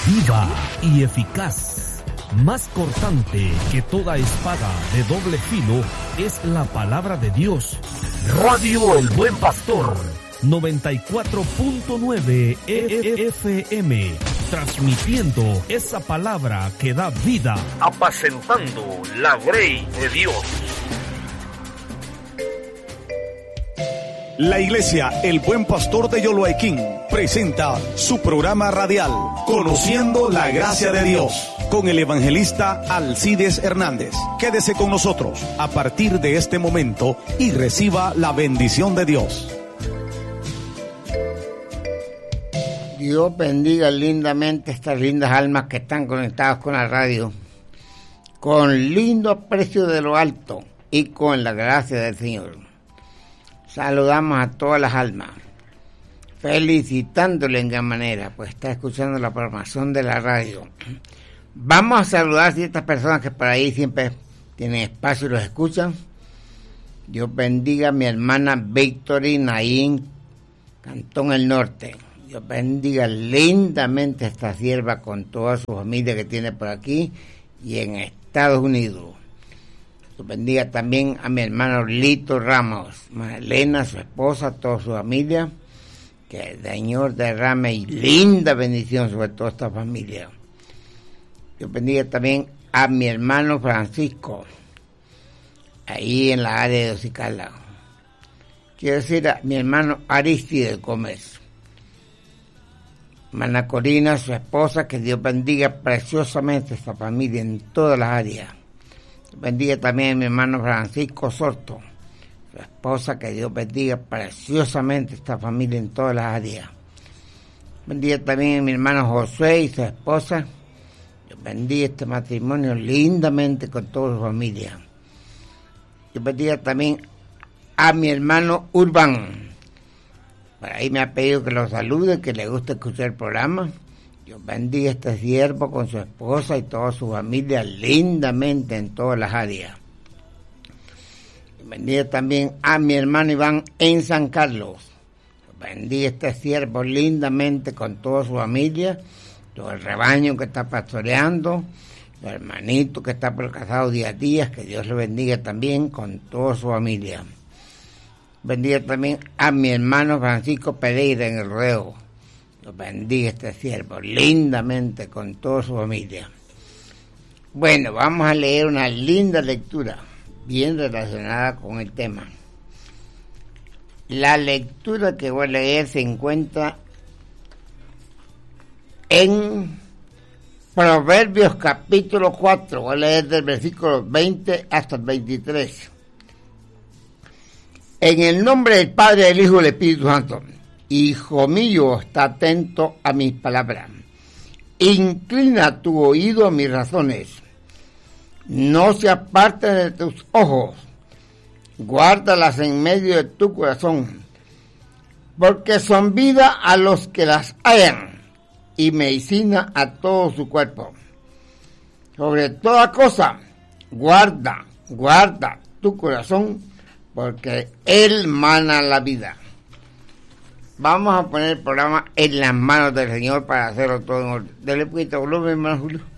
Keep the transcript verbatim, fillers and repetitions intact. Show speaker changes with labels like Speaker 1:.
Speaker 1: viva y eficaz, más cortante que toda espada de doble filo, es la palabra de Dios. Radio El Buen Pastor, noventa y cuatro punto nueve F M, transmitiendo esa palabra que da vida, apacentando la grey de Dios.
Speaker 2: La Iglesia El Buen Pastor de Yoloaiquín presenta su programa radial Conociendo la Gracia de Dios con el evangelista Alcides Hernández. Quédese con nosotros a partir de este momento y reciba la bendición de Dios.
Speaker 3: Dios bendiga lindamente estas lindas almas que están conectadas con la radio, con lindo aprecio de lo alto y con la gracia del Señor. Saludamos a todas las almas, felicitándole en gran manera, pues está escuchando la programación de la radio. Vamos a saludar a ciertas personas que por ahí siempre tienen espacio y los escuchan. Dios bendiga a mi hermana Victorina ahí en Cantón El Norte. Dios bendiga lindamente a esta sierva con toda su familia que tiene por aquí y en Estados Unidos. Dios bendiga también a mi hermano Lito Ramos, Elena, su esposa, toda su familia. Que el Señor derrame y linda bendición sobre toda esta familia. Dios bendiga también a mi hermano Francisco, ahí en la área de Ocicala. Quiero decir a mi hermano Aristides Gómez. Hermana Corina, su esposa, que Dios bendiga preciosamente esta familia en todas las áreas. Bendiga también a mi hermano Francisco Sorto, su esposa, que Dios bendiga preciosamente esta familia en todas las áreas. Bendiga también a mi hermano Josué y su esposa. Dios bendiga este matrimonio lindamente con toda su familia. Dios bendiga también a mi hermano Urbán. Por ahí me ha pedido que lo salude, que le guste escuchar el programa. Dios bendiga a este siervo con su esposa y toda su familia lindamente en todas las áreas. Dios bendiga también a mi hermano Iván en San Carlos. Dios bendiga a este siervo lindamente con toda su familia, todo el rebaño que está pastoreando, el hermanito que está por casado día a día, que Dios le bendiga también con toda su familia. Bendiga también a mi hermano Francisco Pereira en el Rodeo. Dios bendiga este siervo lindamente con toda su familia. Bueno, vamos a leer una linda lectura bien relacionada con el tema. La lectura que voy a leer se encuentra en Proverbios capítulo cuatro. Voy a leer del versículo veinte hasta el veintitrés. En el nombre del Padre, del Hijo y del Espíritu Santo. Hijo mío, está atento a mis palabras. Inclina tu oído a mis razones. No se aparten de tus ojos. Guárdalas en medio de tu corazón. Porque son vida a los que las hallan y medicina a todo su cuerpo. Sobre toda cosa, guarda, guarda tu corazón, porque Él mana la vida. Vamos a poner el programa en las manos del Señor para hacerlo todo en orden. Dele un poquito de volumen, hermano Julio.